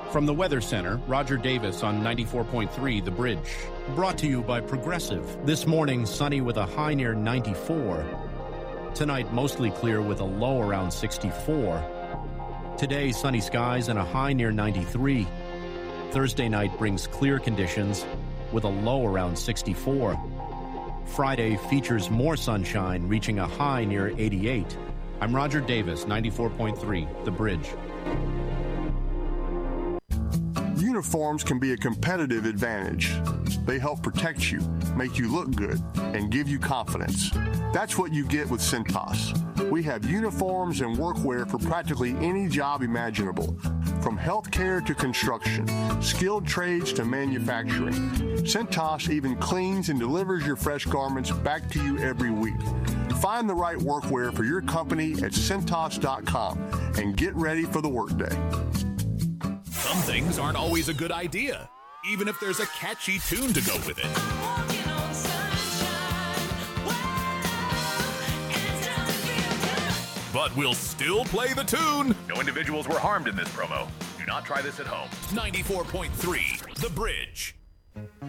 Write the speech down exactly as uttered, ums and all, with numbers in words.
From the Weather Center, Roger Davis on ninety-four point three The Bridge. Brought to you by Progressive. This morning, sunny with a high near ninety-four. Tonight, mostly clear with a low around sixty-four. Today, sunny skies and a high near ninety-three. Thursday night brings clear conditions with a low around sixty-four. Friday features more sunshine, reaching a high near eighty-eight. I'm Roger Davis, ninety-four point three The Bridge. Uniforms can be a competitive advantage. They help protect you, make you look good, and give you confidence. That's what you get with Cintas. We have uniforms and workwear for practically any job imaginable, from healthcare to construction, skilled trades to manufacturing. Cintas even cleans and delivers your fresh garments back to you every week. Find the right workwear for your company at Cintas dot com and get ready for the workday. Some things aren't always a good idea, even if there's a catchy tune to go with it. But we'll still play the tune. No individuals were harmed in this promo. Do not try this at home. ninety-four point three The Bridge.